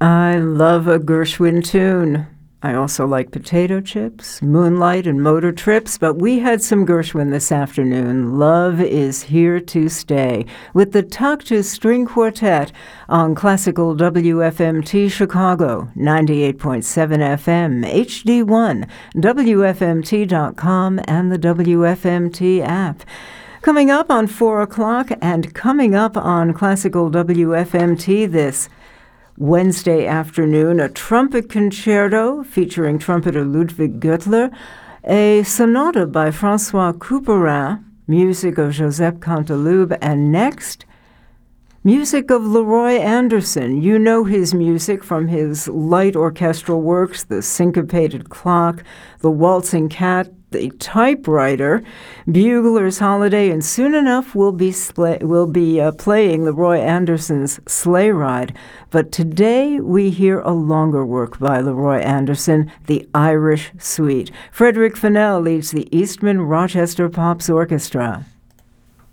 I love a Gershwin tune. I also like potato chips, Moonlight, and motor trips, but we had some Gershwin this afternoon. Love is Here to Stay, with the Taktus String Quartet on Classical WFMT Chicago, 98.7 FM, HD1, WFMT.com, and the WFMT app. Coming up on 4 o'clock and coming up on Classical WFMT this Wednesday afternoon, a trumpet concerto featuring trumpeter Ludwig Göttler, a sonata by Francois Couperin, music of Joseph Canteloube, and next, music of Leroy Anderson. You know his music from his light orchestral works, The Syncopated Clock, The Waltzing Cat, The Typewriter, Bugler's Holiday, and soon enough we'll be playing Leroy Anderson's Sleigh Ride. But today we hear a longer work by Leroy Anderson, The Irish Suite. Frederick Fennell leads the Eastman Rochester Pops Orchestra.